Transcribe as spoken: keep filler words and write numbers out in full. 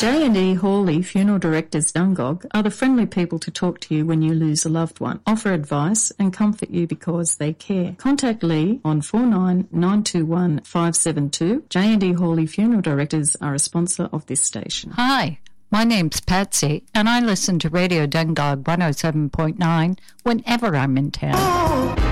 J and E Hawley Funeral Directors Dungog are the friendly people to talk to you when you lose a loved one, offer advice and comfort you because they care. Contact Lee on four nine nine two one five seven two. J and E Hawley Funeral Directors are a sponsor of this station. Hi, my name's Patsy, and I listen to Radio Dungog one oh seven point nine whenever I'm in town.